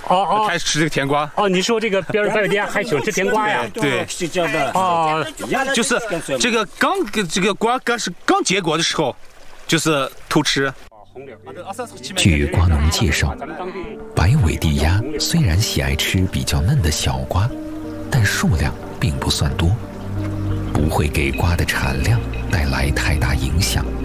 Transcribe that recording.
开始吃这个甜瓜。 你说这个白尾蝶还喜欢吃甜瓜呀？ 对， 是这样的。 就是这个瓜是刚结果的时候，就是偷吃。 据瓜农介绍，白尾地鸭虽然喜爱吃比较嫩的小瓜，但数量并不算多，不会给瓜的产量带来太大影响。